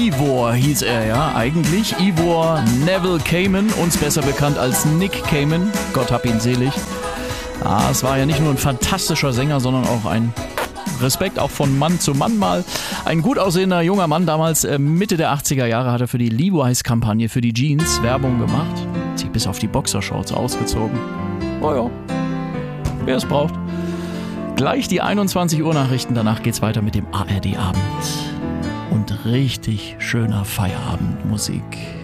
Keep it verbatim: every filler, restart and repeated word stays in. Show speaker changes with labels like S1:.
S1: Ivor hieß er ja eigentlich. Ivor Neville Cayman, uns besser bekannt als Nick Cayman. Gott hab ihn selig. Ah, es war ja nicht nur ein fantastischer Sänger, sondern auch ein Respekt, auch von Mann zu Mann mal. Ein gut aussehender junger Mann, damals äh, Mitte der achtziger Jahre, hat er für die Levi's-Kampagne für die Jeans Werbung gemacht. Sich bis auf die Boxershorts ausgezogen. Oh ja, wer es braucht. Gleich die einundzwanzig Uhr Nachrichten, danach geht's weiter mit dem A R D-Abend. Und richtig schöner Feierabendmusik.